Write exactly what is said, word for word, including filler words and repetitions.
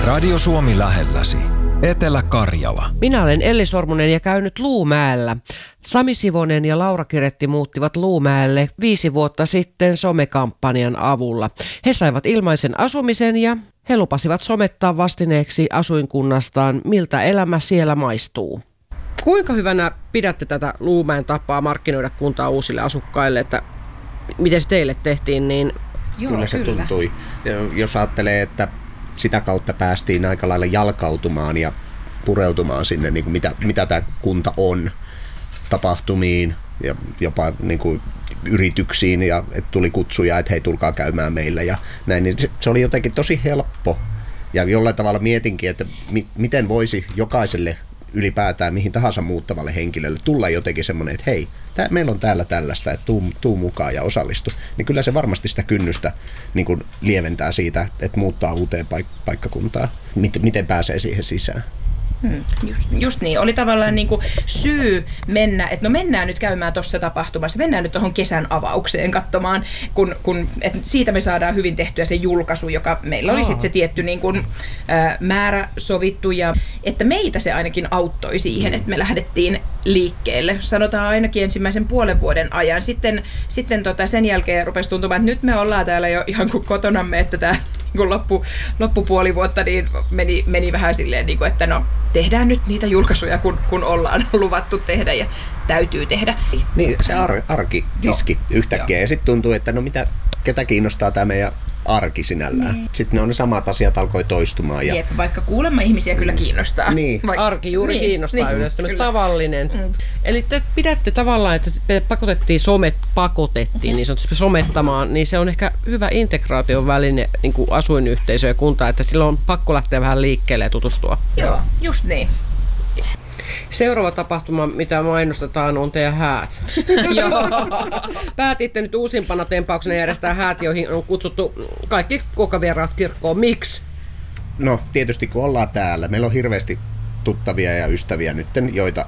Radio Suomi lähelläsi. Etelä-Karjala. Minä olen Elli Sormunen ja käynyt Luumäellä. Sami Sivonen ja Laura Kiretti muuttivat Luumäelle viisi vuotta sitten somekampanjan avulla. He saivat ilmaisen asumisen ja he lupasivat somettaa vastineeksi asuinkunnastaan, miltä elämä siellä maistuu. Kuinka hyvänä pidätte tätä Luumäen tapaa markkinoida kuntaa uusille asukkaille, että miten se teille tehtiin? Niin... Joo, kyllä se kyllä. tuntui. Jos ajattelee, että sitä kautta päästiin aika lailla jalkautumaan ja pureutumaan sinne, niin kuin mitä, mitä tämä kunta on, tapahtumiin ja jopa niin kuin yrityksiin, ja että tuli kutsuja, että hei, tulkaa käymään meillä ja näin, niin se, se oli jotenkin tosi helppo. Ja jollain tavalla mietinkin, että mi, miten voisi jokaiselle ylipäätään mihin tahansa muuttavalle henkilölle tulla jotenkin semmoinen, että hei, tää, meillä on täällä tällaista, että tuu, tuu mukaan ja osallistu. Niin kyllä se varmasti sitä kynnystä niin kuin lieventää siitä, että muuttaa uuteen paik- paikkakuntaan. Miten, miten pääsee siihen sisään? Hmm, just, just niin. Oli tavallaan niin kuin syy mennä, että no mennään nyt käymään tuossa tapahtumassa, mennään nyt tuohon kesän avaukseen katsomaan, kun, kun että siitä me saadaan hyvin tehtyä se julkaisu, joka meillä oli sitten se tietty niin kuin, ä, määrä sovittu, ja että meitä se ainakin auttoi siihen, että me lähdettiin liikkeelle. Sanotaan ainakin ensimmäisen puolen vuoden ajan. Sitten, sitten tota sen jälkeen rupesi tuntumaan, että nyt me ollaan täällä jo ihan kuin kotonamme, että tämä kun loppu, loppupuoli vuotta niin meni, meni vähän silleen, niin kuin, että no tehdään nyt niitä julkaisuja, kun, kun ollaan luvattu tehdä ja täytyy tehdä. Niin, se ar- arki iski yhtäkkiä. Joo. Ja sitten tuntuu, että no mitä, ketä kiinnostaa tämä meidän arki sinällään. Niin. Sitten ne on ne samat asiat alkoi toistumaan. Ja... Jep, vaikka kuulemma ihmisiä kyllä kiinnostaa. Niin. Vaik- arki juuri niin, kiinnostaa niin, yleensä, mutta tavallinen. Mm. Eli te pidätte tavallaan, että pakotettiin, somet pakotettiin, niin sanotusti somettamaan, niin se on ehkä hyvä integraation väline niin kuin asuinyhteisö ja kunta, että silloin on pakko lähteä vähän liikkeelle ja tutustua. Joo, just niin. Seuraava tapahtuma, mitä mainostetaan, on teidän häät. Päätitte nyt uusimpana tempauksena järjestää häät, joihin on kutsuttu kaikki kokavieraat kirkkoon. Miksi? No tietysti kun ollaan täällä. Meillä on hirveästi tuttavia ja ystäviä nyt, joita